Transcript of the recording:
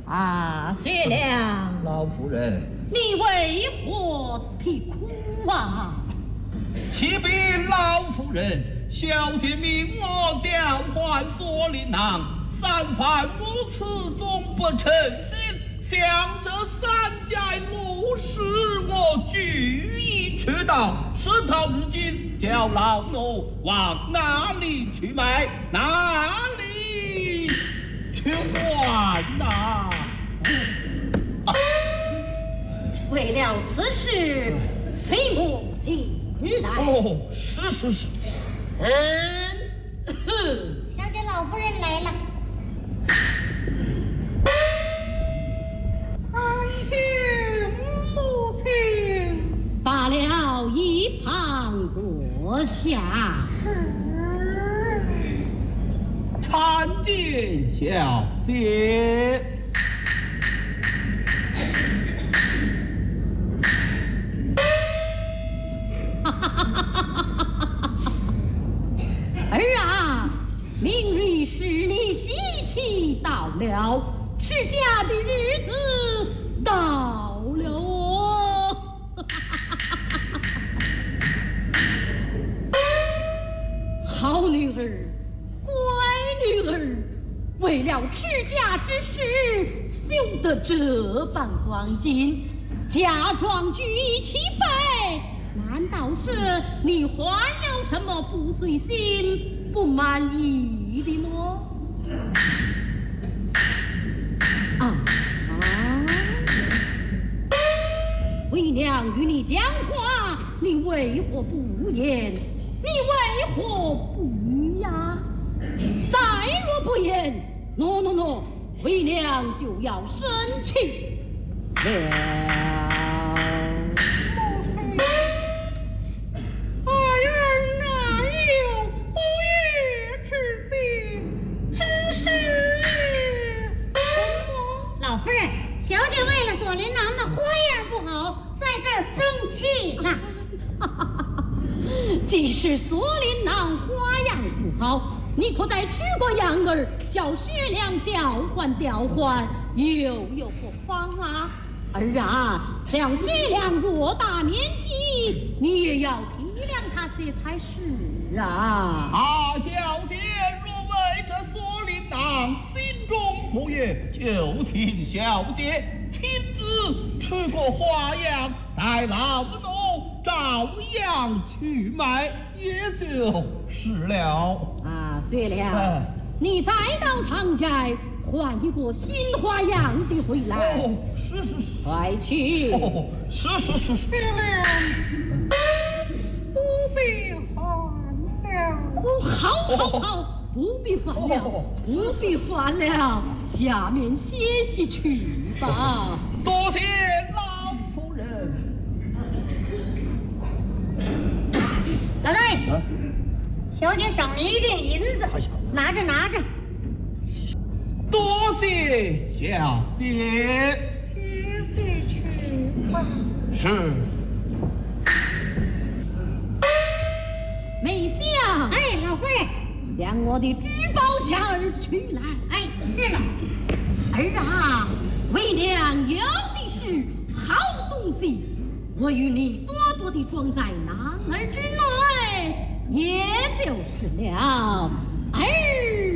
啊，薛良， 老夫人， 你为何啼哭啊？ 启禀老夫人，小姐命我调换锁麟囊，3番5次总不称心，向这3家路使我举意去到，事到如今，叫老奴往哪里去买，哪里去还呐？ 为了此事，随我进来。 哦，是。 小姐，老夫人来了。 参见母亲。 罢了，一旁坐下。 参见小姐。 儿啊，明日是你喜期到了，持家的日子到了哦。好女儿，乖女儿，为了持家之事，修得这般光景，嫁妆举一齐备。难道是你还有什么不随心、不满意的么？为娘与你讲话，你为何不言？你为何不语呀？再若不言，喏，为娘就要生气了。 老夫人，小姐为了锁麟囊的花样不好，在这儿生气了。 即使锁麟囊花样不好，你可再取个样儿，叫薛良调换，有何妨啊？儿啊，像薛良偌大年纪，你也要体谅他些才是啊。 小姐若为这锁麟囊心中不悦，就请小姐亲自取个花样，待老奴照样去买，也就是了。 薛良，你再到长宅换一个新花样的回来。 是， 快去。 是。 薛良，不必还了。 好，不必还了，下面歇息去吧。 多谢老夫人。 老大，小姐赏你1锭银子，拿着。 多谢小姐。 歇息去吧。 是。 梅香， 老夫人， 将我的珠宝匣儿取来。 是了。 儿啊，为娘有的是好东西，我与你多地装在囊儿之内，也就是了。儿